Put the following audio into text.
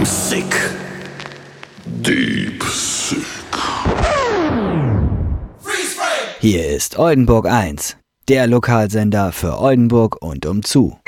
I'm sick. Deep sick. Hier ist Oldenburg 1, der Lokalsender für Oldenburg und umzu.